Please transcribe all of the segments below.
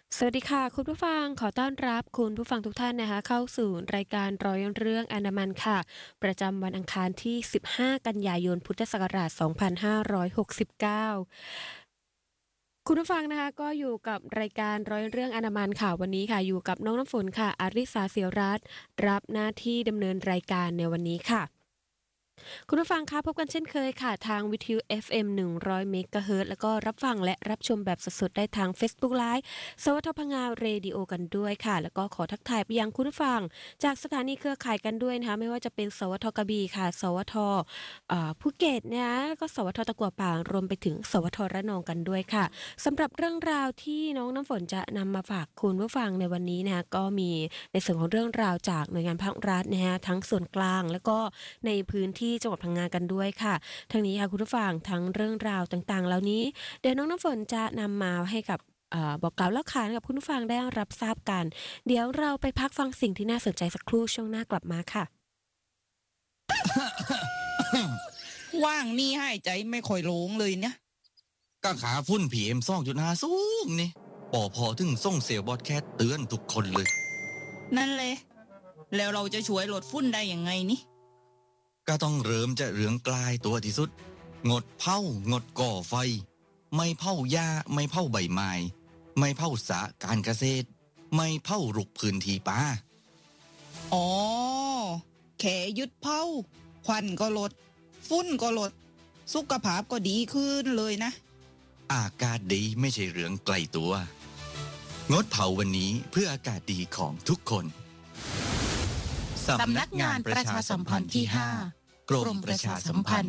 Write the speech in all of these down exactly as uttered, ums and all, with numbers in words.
สวัสดีค่ะคุณผู้ฟังขอต้อนรับคุณผู้ฟังทุกท่านนะคะเข้าสู่รายการร้อยเรื่องอันดามันค่ะประจำวันอังคารที่สิบห้ากันยายนพุทธศักราชสองพันห้าร้อยหกสิบเก้าคุณผู้ฟังนะคะก็อยู่กับรายการร้อยเรื่องอันดามันค่ะวันนี้ค่ะอยู่กับน้องน้ำฝนค่ะอาริสาเสียรัตน์รับหน้าที่ดำเนินรายการในวันนี้ค่ะคุณผู้ฟังคะพบกันเช่นเคยค่ะทางวิทยุ เอฟ เอ็ม หนึ่งร้อยเมกะเฮิรตซ์แล้วก็รับฟังและรับชมแบบสดๆได้ทาง Facebook Live สวทพงาเรดิโอกันด้วยค่ะแล้วก็ขอทักทายไปยังคุณผู้ฟังจากสถานีเครือข่ายกันด้วยนะคะไม่ว่าจะเป็นสวทกระบี่ค่ะสวทเอ่อภูเก็ตนะคะแล้วก็สวทตะกั่วป่างรวมไปถึงสวทระนองกันด้วยค่ะสำหรับเรื่องราวที่น้องน้ำฝนจะนำมาฝากคุณผู้ฟังในวันนี้นะคะก็มีในส่วนของเรื่องราวจากหน่วยงานภาครัฐนะคะทั้งส่วนกลางแล้วก็ในพื้นที่จังหวัดพังงากันด้วยค่ะทั้งนี้ค่ะคุณผู้ฟังทั้งเรื่องราวต่างๆเหล่านี้เดี๋ยวน้องน้ำฝนจะนำมาให้กับเอ่อบอกกล่าวเล่าขานกับคุณผู้ฟังได้รับทราบกันเดี๋ยวเราไปพักฟังสิ่งที่น่าสนใจสักครู่ช่วงหน้ากลับมาค่ะว่างนี่หายใจไม่ค่อยโล่งเลยเนี่ยก็ขาฝุ่น พี เอ็ม สองจุดห้า สูงนี่ปอพอถึงส่งเซลล์บอดแคสเตือนทุกคนเลยนั่นเลยแล้วเราจะช่วยลดฝุ่นได้ยังไงนี่ก็ต้องเริ่มจะเรื่องกลายตัวที่สุด งดเผางดก่อไฟ ไม่เผาหญ้าไม่เผาใบไม้ไม่เผาสระการเกษตร ไม่เผารุกพื้นที่ป่าอ๋อแค่ยึดเผาควันก็ลดฝุ่นก็ลดสุขภาพก็ดีขึ้นเลยนะอากาศดีไม่ใช่เรื่องไกลตัว งดเผาวันนี้เพื่ออากาศดีของทุกคนสำนักงานประชาสัมพันธ์ที่ห้ากรมประชาสัมพันธ์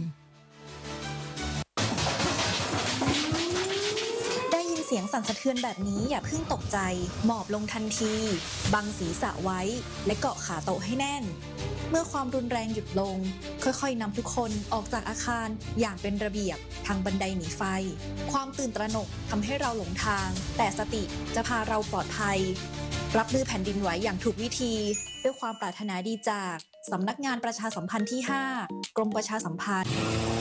ได้ยินเสียงสั่นสะเทือนแบบนี้อย่าเพิ่งตกใจหมอบลงทันทีบังศีรษะไว้และเกาะขาโต๊ะให้แน่นเมื่อความรุนแรงหยุดลงค่อยๆนำทุกคนออกจากอาคารอย่างเป็นระเบียบทางบันไดหนีไฟความตื่นตระหนกทำให้เราหลงทางแต่สติจะพาเราปลอดภัยรับมือแผ่นดินไหวอย่างถูกวิธีด้วยความปรารถนาดีจากสำนักงานประชาสัมพันธ์ที่ห้ากรมประชาสัมพันธ์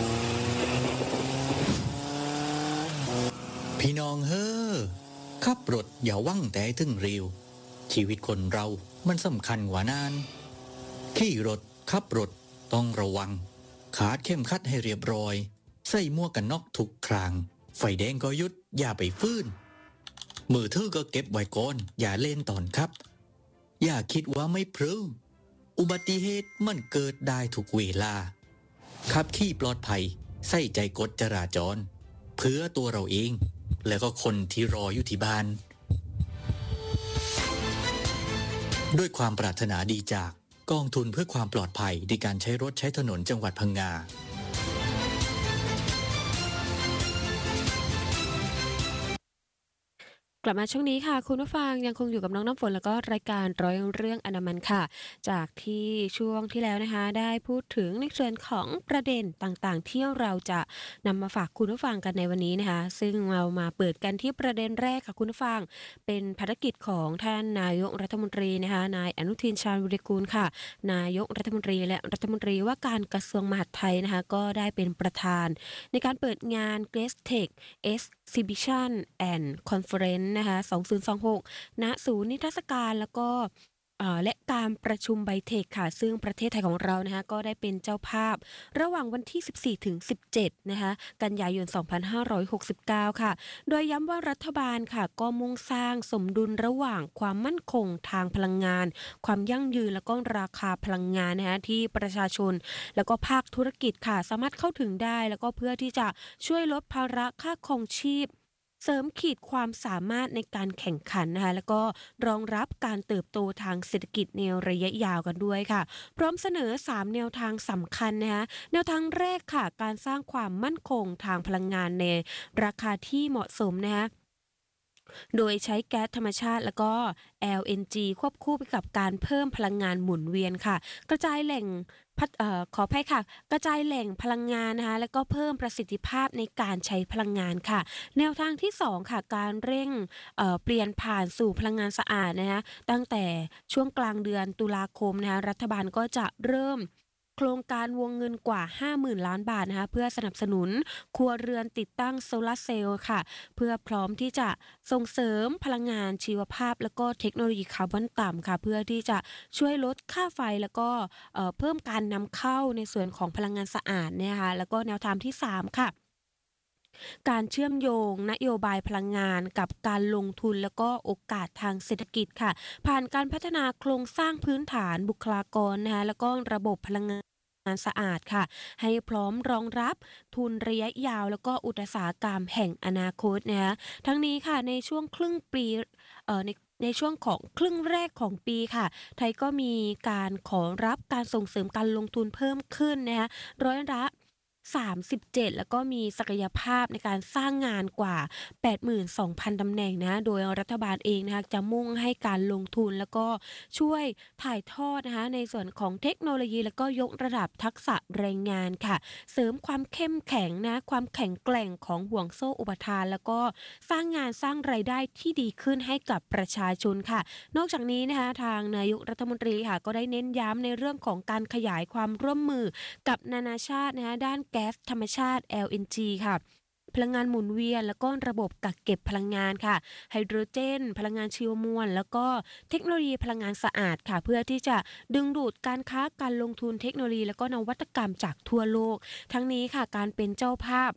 พี่น้องเฮ้อขับรถอย่าว่างแต่ถึงเร็วชีวิตคนเรามันสำคัญกว่านานขี่รถขับรถต้องระวังขาดเข้มขัดให้เรียบร้อยใส่หมวกกันน็อกทุกครั้งไฟแดงก็หยุดอย่าไปฟื้นมือถือก็เก็บไว้ก่อนอย่าเล่นตอนครับอย่าคิดว่าไม่พลื้อุบัติเหตุมันเกิดได้ทุกเวลาขับขี่ปลอดภัยใส่ใจกฎจราจรเพื่อตัวเราเองและก็คนที่รออยู่ที่บ้านด้วยความปรารถนาดีจากกองทุนเพื่อความปลอดภัยในการใช้รถใช้ถนนจังหวัดพังงากลับมาช่วงนี้ค่ะคุณผู้ฟังยังคงอยู่กับน้องน้ำฝนแล้วก็รายการร้อยเรื่องอนามันค่ะจากที่ช่วงที่แล้วนะคะได้พูดถึงในส่วนของประเด็นต่างๆที่เราจะนำมาฝากคุณผู้ฟังกันในวันนี้นะคะซึ่งเรามาเปิดกันที่ประเด็นแรกค่ะคุณผู้ฟังเป็นภารกิจของท่านนายกรัฐมนตรีนะคะนายอนุทินชาญวิรากูลค่ะนายกรัฐมนตรีและรัฐมนตรีว่าการกระทรวงมหาดไทยนะคะก็ได้เป็นประธานในการเปิดงาน Guest Tech Exhibition and Conference นะคะสองพันยี่สิบหกณศูนย์นิทรรศการแล้วก็และการประชุมไบเทคค่ะซึ่งประเทศไทยของเรานะคะก็ได้เป็นเจ้าภาพระหว่างวันที่สิบสี่ถึงสิบเจ็ดนะคะกันยายนสองพันห้าร้อยหกสิบเก้าค่ะโดยย้ำว่ารัฐบาลค่ะก็มุ่งสร้างสมดุลระหว่างความมั่นคงทางพลังงานความยั่งยืนแล้วก็ราคาพลังงานนะคะที่ประชาชนแล้วก็ภาคธุรกิจค่ะสามารถเข้าถึงได้แล้วก็เพื่อที่จะช่วยลดภาระค่าครองชีพเสริมขีดความสามารถในการแข่งขันนะคะแล้วก็รองรับการเติบโตทางเศรษฐกิจในระยะยาวกันด้วยค่ะพร้อมเสนอสามแนวทางสำคัญนะคะแนวทางแรกค่ะการสร้างความมั่นคงทางพลังงานในราคาที่เหมาะสมนะคะโดยใช้แก๊สธรรมชาติแล้วก็ แอล เอ็น จี ควบคู่ไปกับการเพิ่มพลังงานหมุนเวียนค่ะกระจายแหล่งพัฒเอ่อขออภัยค่ะกระจายแหล่งพลังงานนะคะแล้วก็เพิ่มประสิทธิภาพในการใช้พลังงานค่ะแนวทางที่สองค่ะการเร่งเอ่อเปลี่ยนผ่านสู่พลังงานสะอาดนะคะตั้งแต่ช่วงกลางเดือนตุลาคมนะคะรัฐบาลก็จะเริ่มโครงการวงเงินกว่า ห้าหมื่น ล้านบาทนะคะเพื่อสนับสนุนครัวเรือนติดตั้งโซลาร์เซลล์ค่ะเพื่อพร้อมที่จะส่งเสริมพลังงานชีวภาพแล้วก็เทคโนโลยีคาร์บอนต่ำค่ะเพื่อที่จะช่วยลดค่าไฟแล้วก็เอ่อเพิ่มการนำเข้าในส่วนของพลังงานสะอาดเนี่ยค่ะแล้วก็แนวทางที่สามค่ะ การเชื่อมโยงนโยบายพลังงานกับการลงทุนแล้วก็โอกาสทางเศรษฐกิจค่ะผ่านการพัฒนาโครงสร้างพื้นฐานบุคลากรนะคะแล้วก็ระบบพลังงานสะอาดค่ะให้พร้อมรองรับทุนระยะยาวแล้วก็อุตสาหกรรมแห่งอนาคตนะคะทั้งนี้ค่ะในช่วงครึ่งปีเอ่อในในช่วงของครึ่งแรกของปีค่ะไทยก็มีการขอรับการส่งเสริมการลงทุนเพิ่มขึ้นนะคะร้อยละสามสิบเจ็ดแล้วก็มีศักยภาพในการสร้างงานกว่า แปดหมื่นสองพัน ตำแหน่งนะโดยรัฐบาลเองนะคะจะมุ่งให้การลงทุนแล้วก็ช่วยถ่ายทอดนะคะในส่วนของเทคโนโลยีแล้วก็ยกระดับทักษะแรงงานค่ะเสริมความเข้มแข็งนะความแข็งแกร่งของห่วงโซ่อุปทานแล้วก็สร้างงานสร้างรายได้ที่ดีขึ้นให้กับประชาชนค่ะนอกจากนี้นะคะทางนายกรัฐมนตรีค่ะก็ได้เน้นย้ำในเรื่องของการขยายความร่วมมือกับนานาชาตินะคะด้านแก๊สธรรมชาติ แอล เอ็น จี ค่ะพลังงานหมุนเวียนแล้วก็ระบบกักเก็บพลังงานค่ะไฮโดรเจนพลังงานชีวมวลแล้วก็เทคโนโลยีพลังงานสะอาดค่ะเพื่อที่จะดึงดูดการค้าการลงทุนเทคโนโลยีแล้วก็นวัตกรรมจากทั่วโลกทั้งนี้ค่ะการเป็นเจ้าภาพ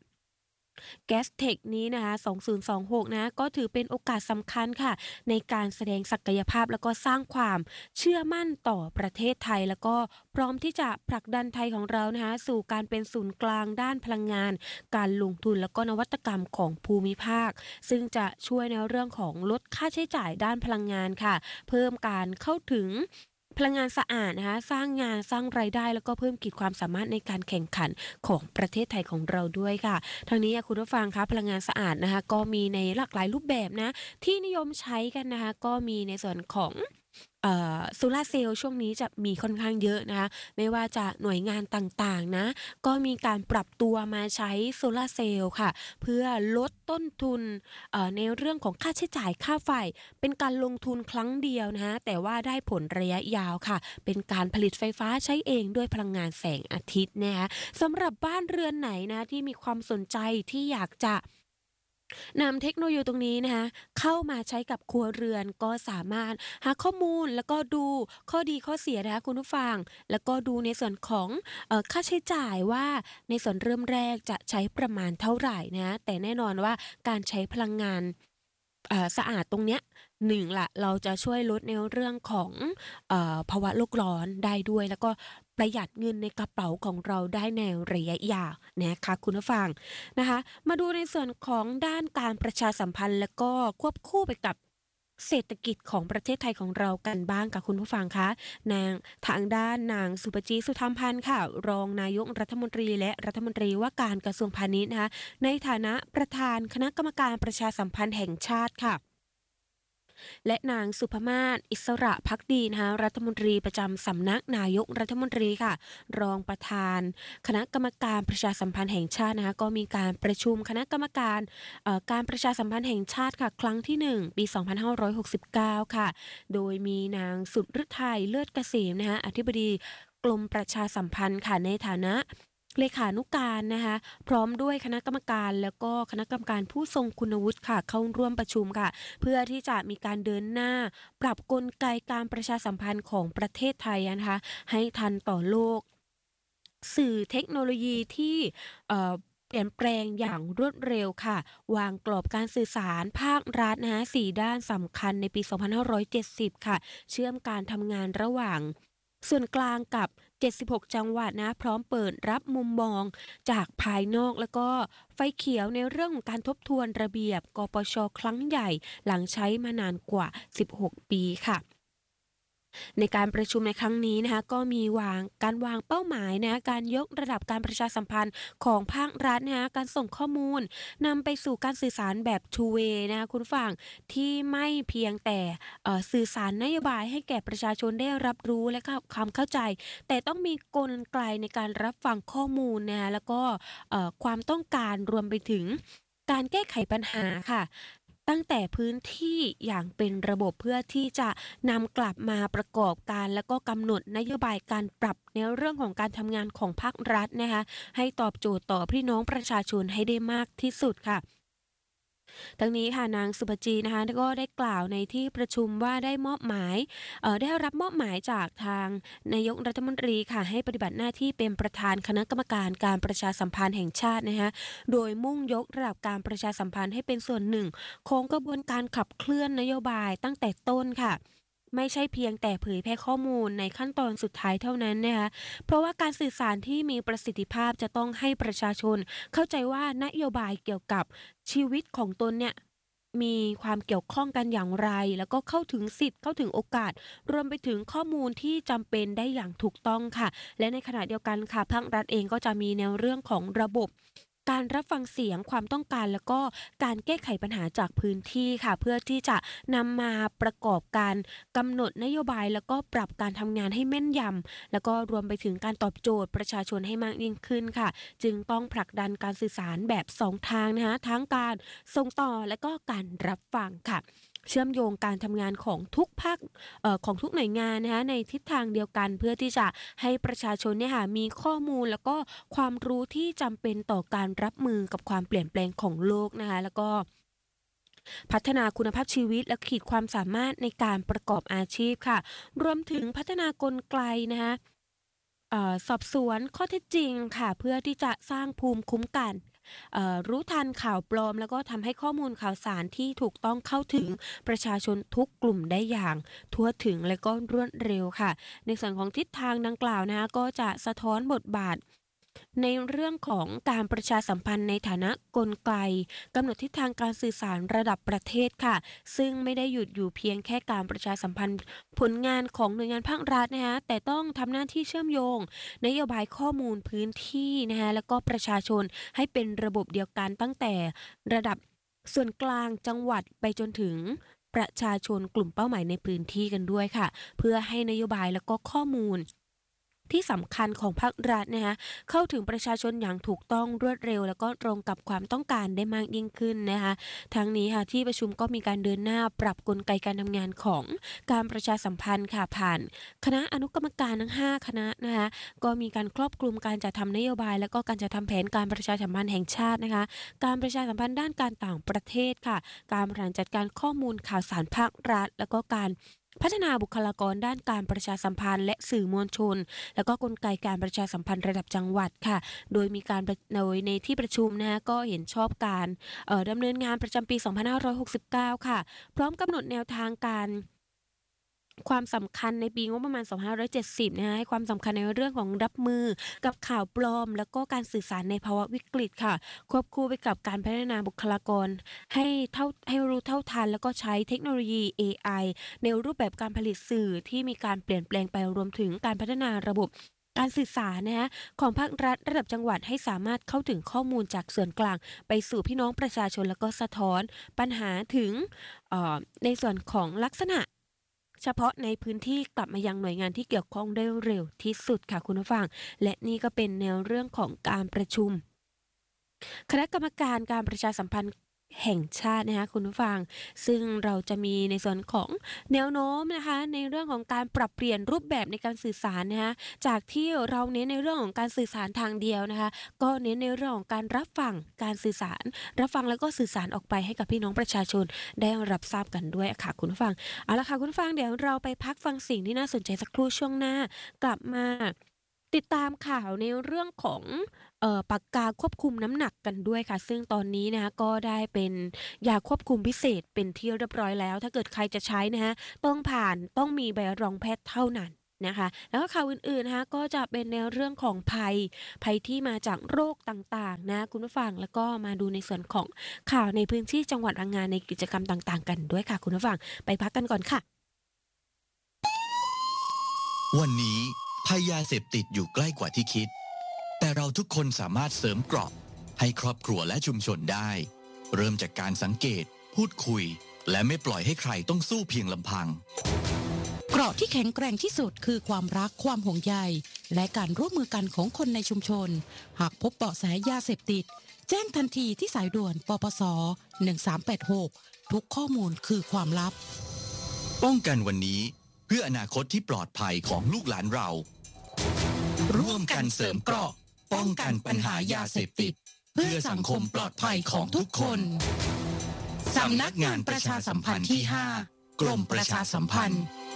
Gastech นี้นะคะสองพันยี่สิบหกนะก็ถือเป็นโอกาสสำคัญค่ะในการแสดงศักยภาพแล้วก็สร้างความเชื่อมั่นต่อประเทศไทยแล้วก็พร้อมที่จะผลักดันไทยของเรานะคะสู่การเป็นศูนย์กลางด้านพลังงานการลงทุนแล้วก็นวัตกรรมของภูมิภาคซึ่งจะช่วยในเรื่องของลดค่าใช้จ่ายด้านพลังงานค่ะเพิ่มการเข้าถึงพลังงานสะอาดนะคะสร้างงานสร้างรายได้แล้วก็เพิ่มขีดความสามารถในการแข่งขันของประเทศไทยของเราด้วยค่ะทางนี้คุณผู้ฟังคะพลังงานสะอาดนะคะก็มีในหลากหลายรูปแบบนะที่นิยมใช้กันนะคะก็มีในส่วนของเอ่อโซลาร์เซลล์ช่วงนี้จะมีค่อนข้างเยอะนะคะไม่ว่าจะหน่วยงานต่างๆนะก็มีการปรับตัวมาใช้โซลาร์เซลล์ค่ะเพื่อลดต้นทุนเอ่อในเรื่องของค่าใช้จ่ายค่าไฟเป็นการลงทุนครั้งเดียวนะคะแต่ว่าได้ผลระยะยาวค่ะเป็นการผลิตไฟฟ้าใช้เองด้วยพลังงานแสงอาทิตย์นะคะสำหรับบ้านเรือนไหนนะที่มีความสนใจที่อยากจะนำเทคโนโลยีตรงนี้นะคะเข้ามาใช้กับครัวเรือนก็สามารถหาข้อมูลแล้วก็ดูข้อดีข้อเสียนะคะคุณผู้ฟังแล้วก็ดูในส่วนของเอ่อค่าใช้จ่ายว่าในส่วนเริ่มแรกจะใช้ประมาณเท่าไหร่นะแต่แน่นอนว่าการใช้พลังงานเอ่อสะอาดตรงเนี้ยหนึ่งละเราจะช่วยลดในเรื่องของเอ่อภาวะโลกร้อนได้ด้วยแล้วก็ประหยัดเงินในกระเป๋าของเราได้ในระยะยาวนะคะคุณผู้ฟังนะคะมาดูในส่วนของด้านการประชาสัมพันธ์แล้วก็ควบคู่ไปกับเศรษฐกิจของประเทศไทยของเรากันบ้างค่ะคุณผู้ฟังคะนางทางด้านนางสุปจีสุธรรมพันธ์ค่ะรองนายกรัฐมนตรีและรัฐมนตรีว่าการกระทรวงพาณิชย์นะคะในฐานะประธานคณะกรรมการประชาสัมพันธ์แห่งชาติค่ะและนางสุภมาศอิสระภักดีนะคะรัฐมนตรีประจำสำนักนายกรัฐมนตรีค่ะรองประธานคณะกรรมการประชาสัมพันธ์แห่งชาตินะคะก็มีการประชุมคณะกรรมการเอ่อการประชาสัมพันธ์แห่งชาติค่ะครั้งที่หนึ่งปีสองพันห้าร้อยหกสิบเก้าค่ะโดยมีนางสุฤทัยเลิศเกษมนะคะอธิบดีกรมประชาสัมพันธ์ค่ะในฐานะเลขานุการนะคะพร้อมด้วยคณะกรรมการแล้วก็คณะกรรมการผู้ทรงคุณวุฒิค่ะเข้าร่วมประชุมค่ะเพื่อที่จะมีการเดินหน้าปรับกลไกการประชาสัมพันธ์ของประเทศไทยนะคะให้ทันต่อโลกสื่อเทคโนโลยีที่เอ่อเปลี่ยนแปลงอย่างรวดเร็วค่ะวางกรอบการสื่อสารภาครัฐนะคะสี่ด้านสำคัญในปีสองพันห้าร้อยเจ็ดสิบค่ะเชื่อมการทำงานระหว่างส่วนกลางกับเจ็ดสิบหกจังหวัดนะพร้อมเปิดรับมุมมองจากภายนอกแล้วก็ไฟเขียวในเรื่องของการทบทวนระเบียบกปช.ครั้งใหญ่หลังใช้มานานกว่าสิบหกปีค่ะในการประชุมในครั้งนี้นะคะก็มีวางการวางเป้าหมายนะการยกระดับการประชาสัมพันธ์ของภาครัฐนะคะการส่งข้อมูลนำไปสู่การสื่อสารแบบ two way นะคะคุณผู้ฟังที่ไม่เพียงแต่เอ่อสื่อสารนโยบายให้แก่ประชาชนได้รับรู้และความเข้าใจแต่ต้องมีกลไกในการรับฟังข้อมูลนะคะแล้วก็เอ่อความต้องการรวมไปถึงการแก้ไขปัญหาค่ะตั้งแต่พื้นที่อย่างเป็นระบบเพื่อที่จะนำกลับมาประกอบการแล้วก็กำหนดนโยบายการปรับในเรื่องของการทำงานของภาครัฐนะคะให้ตอบโจทย์ต่อพี่น้องประชาชนให้ได้มากที่สุดค่ะทั้งนี้ค่ะนางสุภจีนะคะก็ได้กล่าวในที่ประชุมว่าได้มอบหมายเอ่อได้รับมอบหมายจากทางนายกรัฐมนตรีค่ะให้ปฏิบัติหน้าที่เป็นประธานคณะกรรมการการประชาสัมพันธ์แห่งชาตินะคะโดยมุ่งยกระดับการประชาสัมพันธ์ให้เป็นส่วนหนึ่งของกระบวนการขับเคลื่อนนโยบายตั้งแต่ต้นค่ะไม่ใช่เพียงแต่เผยแพร่ข้อมูลในขั้นตอนสุดท้ายเท่านั้นนะคะเพราะว่าการสื่อสารที่มีประสิทธิภาพจะต้องให้ประชาชนเข้าใจว่านโยบายเกี่ยวกับชีวิตของตนเนี่ยมีความเกี่ยวข้องกันอย่างไรแล้วก็เข้าถึงสิทธิ์เข้าถึงโอกาสรวมไปถึงข้อมูลที่จำเป็นได้อย่างถูกต้องค่ะและในขณะเดียวกันค่ะภาครัฐเองก็จะมีแนวเรื่องของระบบการรับฟังเสียงความต้องการแล้วก็การแก้ไขปัญหาจากพื้นที่ค่ะเพื่อที่จะนำมาประกอบการกำหนดนโยบายแล้วก็ปรับการทำงานให้แม่นยำแล้วก็รวมไปถึงการตอบโจทย์ประชาชนให้มากยิ่งขึ้นค่ะจึงต้องผลักดันการสื่อสารแบบสองทางนะคะทั้งการส่งต่อและก็การรับฟังค่ะเชื่อมโยงการทำงานของทุกภาคเอ่อของทุกหน่วยงานนะคะในทิศทางเดียวกันเพื่อที่จะให้ประชาชนเนี่ยค่ะมีข้อมูลแล้วก็ความรู้ที่จำเป็นต่อการรับมือกับความเปลี่ยนแปลงของโลกนะคะแล้วก็พัฒนาคุณภาพชีวิตและขีดความสามารถในการประกอบอาชีพค่ะรวมถึงพัฒนากลไกนะคะเอ่อสอบสวนข้อเท็จจริงค่ะเพื่อที่จะสร้างภูมิคุ้มกันเอ่อรู้ทันข่าวปลอมแล้วก็ทำให้ข้อมูลข่าวสารที่ถูกต้องเข้าถึงประชาชนทุกกลุ่มได้อย่างทั่วถึงและก็รวดเร็วค่ะในส่วนของทิศทางดังกล่าวนะคะก็จะสะท้อนบทบาทในเรื่องของการประชาสัมพันธ์ในฐานะกลไกกำหนดทิศทางการสื่อสารระดับประเทศค่ะซึ่งไม่ได้หยุดอยู่เพียงแค่การประชาสัมพันธ์ผลงานของหน่วยงานภาครัฐนะคะแต่ต้องทำหน้าที่เชื่อมโยงนโยบายข้อมูลพื้นที่นะคะแล้วก็ประชาชนให้เป็นระบบเดียวกันตั้งแต่ระดับส่วนกลางจังหวัดไปจนถึงประชาชนกลุ่มเป้าหมายในพื้นที่กันด้วยค่ะเพื่อให้นโยบายแล้วก็ข้อมูลที่สำคัญของภาครัฐนะคะเข้าถึงประชาชนอย่างถูกต้องรวดเร็วแล้วก็ตรงกับความต้องการได้มากยิ่งขึ้นนะคะทั้งนี้ค่ะที่ประชุมก็มีการเดินหน้าปรับกลไกการทำงานของการประชาสัมพันธ์ค่ะผ่านคณะอนุกรรมการทั้งห้าคณะนะคะก็มีการครอบคลุมการจัดทำนโยบายแล้วก็การจัดทำแผนการประชาสัมพันธ์แห่งชาตินะคะการประชาสัมพันธ์ด้านการต่างประเทศค่ะการบริหารจัดการข้อมูลข่าวสารภาครัฐแล้วก็การพัฒนาบุคลากรด้านการประชาสัมพันธ์และสื่อมวลชนแล้วก็กลไกการประชาสัมพันธ์ระดับจังหวัดค่ะโดยมีการโดยในที่ประชุมนะคะก็เห็นชอบการดำเนินงานประจำปีสองพันห้าร้อยหกสิบเก้าค่ะพร้อมกำหนดแนวทางการความสำคัญในปีงบประมาณสองพันห้าร้อยเจ็ดสิบนะคะให้ความสำคัญในเรื่องของรับมือกับข่าวปลอมแล้วก็การสื่อสารในภาวะวิกฤตค่ะควบคู่ไปกับการพัฒนาบุคลากรให้เท่าให้รู้เท่าทันแล้วก็ใช้เทคโนโลยี เอ ไอ ในรูปแบบการผลิตสื่อที่มีการเปลี่ยนแปลงไปรวมถึงการพัฒนาระบบการสื่อสารนะคะของภาครัฐระดับจังหวัดให้สามารถเข้าถึงข้อมูลจากส่วนกลางไปสู่พี่น้องประชาชนแล้วก็สะท้อนปัญหาถึงในส่วนของลักษณะเฉพาะในพื้นที่กลับมายังหน่วยงานที่เกี่ยวข้องได้เร็วที่สุดค่ะคุณผู้ฟังและนี่ก็เป็นแนวเรื่องของการประชุมคณะกรรมการการประชาสัมพันธ์แห่งชาตินะคะคุณผู้ฟังซึ่งเราจะมีในส่วนของแนวโน้มนะคะในเรื่องของการปรับเปลี่ยนรูปแบบในการสื่อสารนะคะจากที่เราเน้นในเรื่องของการสื่อสารทางเดียวนะคะก็เน้นในเรื่องของการรับฟังการสื่อสารรับฟังแล้วก็สื่อสารออกไปให้กับพี่น้องประชาชนได้รับทราบกันด้วยค่ะคุณผู้ฟังเอาละค่ะคุณผู้ฟังเดี๋ยวเราไปพักฟังสิ่งที่น่าสนใจสักครู่ช่วงหน้ากลับมาติดตามข่าวในเรื่องของเอ่อปากกาควบคุมน้ำหนักกันด้วยค่ะซึ่งตอนนี้นะคะก็ได้เป็นยาควบคุมพิเศษเป็นที่เรียบร้อยแล้วถ้าเกิดใครจะใช้นะคะต้องผ่านต้องมีใบรับรองแพทย์เท่านั้นนะคะแล้วก็ข่าวอื่นๆนะคะก็จะเป็นในเรื่องของภัยภัยที่มาจากโรคต่างๆนะคุณผู้ฟังแล้วก็มาดูในส่วนของข่าวในพื้นที่จังหวัดระนองในกิจกรรมต่างๆกันด้วยค่ะคุณผู้ฟังไปพักกันก่อนค่ะวันนี้ภัยยาเสพติดอยู่ใกล้กว่าที่คิดแต่เราทุกคนสามารถเสริมเกราะให้ครอบครัวและชุมชนได้เริ่มจากการสังเกตพูดคุยและไม่ปล่อยให้ใครต้องสู้เพียงลำพังเกราะที่แข็งแกร่งที่สุดคือความรักความห่วงใยและการร่วมมือกันของคนในชุมชนหากพบเบาะแสยาเสพติดแจ้งทันทีที่สายด่วนปปสหนึ่งสามแปดหกทุกข้อมูลคือความลับป้องกันวันนี้เพื่ออนาคตที่ปลอดภัยของลูกหลานเรา ร่วมกันเสริมเกราะป้องกันปัญหายาเสพติดเพื่อสังคมปลอดภัยของทุกคนสำนักงานประชาสัมพันธ์ที่ห้ากรมประชาสัมพันธ์